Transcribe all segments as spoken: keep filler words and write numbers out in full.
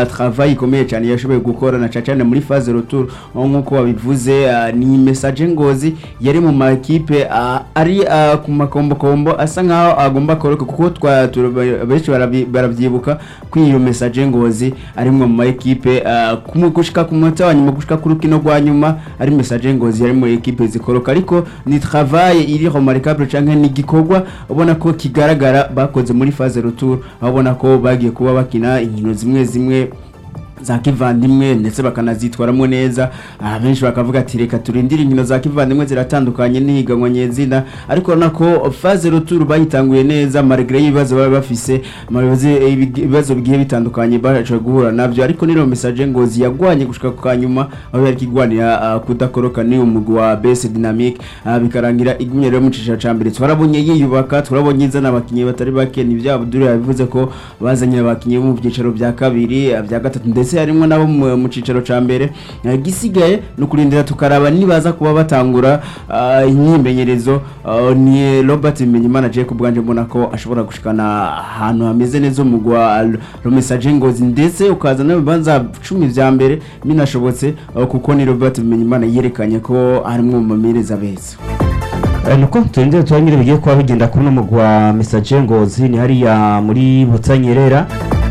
uh, travail ikomeye cyane yashoboye gukora na cyane muri phase retour nkuko wabivuze uh, ni message ngozi yari mu makipe uh, ari uh, ku makombo kombo asa nkaho agomba koroka kuko twa benshi baravyibuka kuri iyo message ngozi ari mu makipe uh, kumugushika ku munota wanyuma gushika ku rukino rwa nyuma ari message ngozi yari mu equipe zikoroka ariko ni travail iri remarquable canke ni gikorwa ubona ko kigaragara bakoze muri phase retour abona ko bagiye kuba bakina inkino zimwe zimwe za kivandimwe ndetse bakanazitwaramo neza abenshi bakavuga ati reka turindire inkino za kivandimwe ziratandukanye n'ihiganwa nyezina ariko nako phase retour bayitanguye neza malgré ibibazo baba bafise ibibazo bigiye bitandukanye baje guhura navyo ariko niro message ngozi yagwanye gushika ku kanyuma aho yari kigwanira uh, kudakoroka ni umugwi wa B S Dynamic uh, bikarangira igumye rero mu cicaro ca mbere twarabonye yiyubaka turabonye inzana abakinyi batari bake ni bya Abdul yabivuze ko bazanye abakinyi mu byicaro bya kabiri bya gatatu ndetse harimo nabo mu cicaro ca mbere gisigaye no kurindira tukaraba nibaza kuba batangura imyimenyerezo ni Robert Menyimana je kubwanje mbona ko ashobora gushikana ahantu hameze neza umugwa lo message ngozi ndetse ukaza nabibanza cumi vya mbere binashobotse kuko ni Robert Menyimana yerekanye ko harimo mu mamereza beza nuko twende twanyire bigiye kwa bigenda kuri no mugwa message ngozi ni hariya muri Butanyerera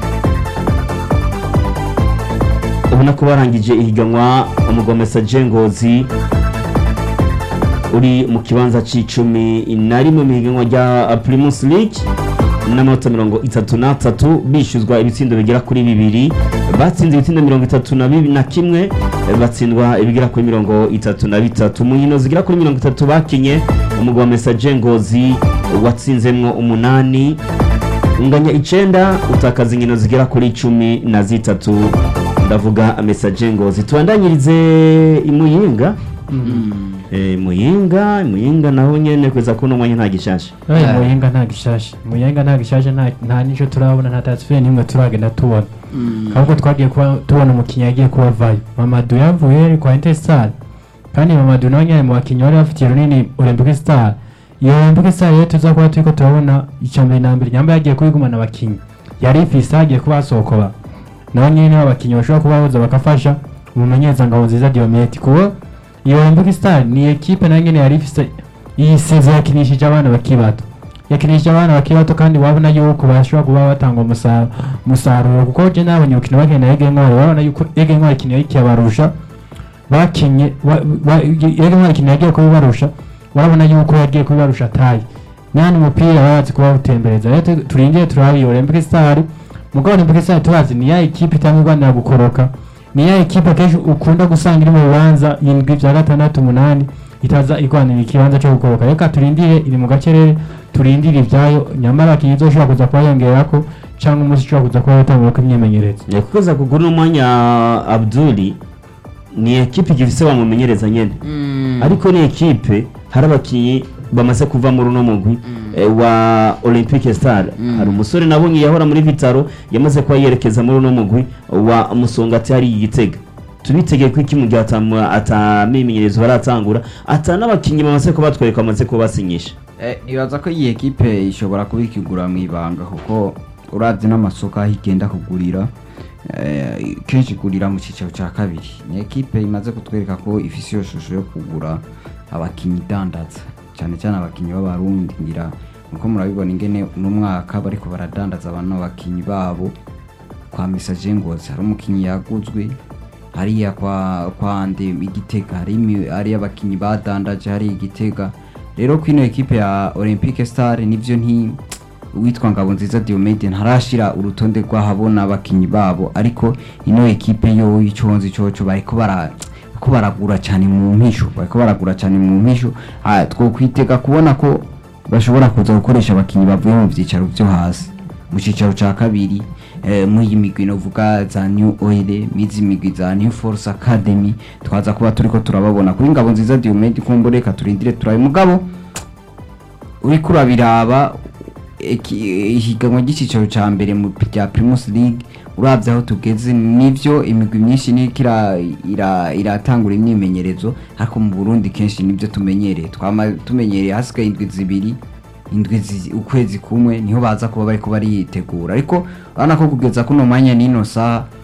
ubona ko barangije ihiganwa umugwa message ngozi uri mu kibanza c'icumi nari mu mihiganwa rya Primus League n'amanota mirongo itatu na tatu bishuzwa ibitsindo bigera kuri bibiri batsinze ibitsindo mirongo itatu na bibiri na kimwe batsindwa ibigera kuri mirongo itatu na bitatu mu nkino zigera kuri mirongo itatu bakinye umugwa message ngozi watsinzemwo umunani unganya icenda utakaza inkino zigera kuri cumi na zitatu ndavuga message ngozi tuandanyirize imuyinga mm. eh muyinga muyinga naho nyene kweza kuno mwanya nta gishasha eh muyinga nta gishasha muyinga nta gishasha nta nta nico turabona nta transfer nimwe turagenda tubona ahubwo twagiye kuba tubona umukinya yagiye kuba vayo Mamadou yavuye kwa Interstar kandi Mamadou nawe nyene mu bakinyi bari bafitiye runini Olympic Star iyo Olympic Star rero tuzakuba turiko turabona icambere nambere nyamba yagiye kubigumana abakinyi yari ifise agiye kuba sokoba naho nyene abakinyi bashobora kubahoza bakafasha umumenyeza ngabo nziza Diomete ko iyo Olympic Star ni equipe na nyene yari ifise yisize yakinishije abana bakibato yakinishije abana bakibato kandi wabona yuko bashobora kuba batanga umusaruro musaruro kuko je nabonye ukina bagenda yege ntwari wabona yuko yege ntwari kinyo ikibarusha bakinye yege ntwari kinyo yagiye kubibarusha wabona yuko yagiye kubibarusha tayi nani mupira bazi kuba utembereza rero turingiye turabiye Olympic Star mugabo Olympic Star tubazi ni ya equipe itangirwanira gukoroka ni ya equipe kesho ukunda gusanga iri mu bibanza indwi vya gatandatu umunani itaza igwanira ikibanza cyo gukoroka reka turindire iri mu gacerere turindire ivyayo nyamara kizoshobora kuza kwa yongerako cyangwa umunsi cyo kuza kwa batangura kwimyemenyereza yakuza kugura umwanya Abduli ni equipe gifise bamumenyereza nyene mm. ariko ni equipe harabakiye bamaze kuva mu runo mugwi mm. e, wa Olympic Star mm. hari umusore nabonye yahora muri Vitaro yamaze kwa yerekeza mu runo mugwi wa Musongati hari igitega tubitege ko iki mu gihe atamwa atamimenyerezo baratangura atana abakinyi bamaze ko batwereka amaze ko basinyisha eh ibaza ko iyi equipe ishobora kubikigura mu ibanga kuko uravye n'amasoko ahigenda kugurira eh kenshi gurira mu cicaro ca kabiri ni equipe imaze kutwereka ko ifise yo shusho yo kugura abakinyi dandaza cyane cyane abakinyi b'abarundi ngira uko murabibona ingene no mwaka bariko baradandaza abantu abakinyi babo kwa message ngozi hari umukinyi yaguzwe hariya kwa kwande igitega hari ari abakinyi badandaje hari igitega rero kwino equipe ya Olympic Star nivyo nti witwa ngabo nziza Diomede ntarashira urutonde rw'ahabona abakinyi babo ariko ino equipe yo iconzi coco bariko bara ko baragura cyane mu mpisho bariko baragura cyane mu mpisho two kwitega kubona ko bashobora kuza gukoresha abakinyi bavuye mu vyicaro byo hasi mu cicaro ca kabiri eh mu yimigwi no vuga za New Oil mizi migwi za New Force Academy twaza kuba turiko turababona kuri ngabo nziza Diomede kumboreka turindire turaye mugabo uri kurabiraba ihiganwa gicicaro ca mbere mu bya Primus League uravye aho tugeze nivyo imigwi myinshi nikira ira iratangura imyimenyerezo ariko mu Burundi kenshi nivyo tumenyereye twama tumenyereye hasigaye indwi zibiri indwi ukwezi kumwe niho baza kuba bari ko bari yitegura ariko urana ko kugeza kuno mwanya nino saha